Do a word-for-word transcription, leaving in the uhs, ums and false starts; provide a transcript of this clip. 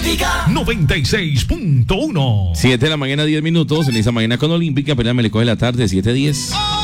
Olímpica noventa y seis punto uno. siete de la mañana, diez minutos. En esa mañana con Olímpica, apenas me le coge la tarde, siete diez.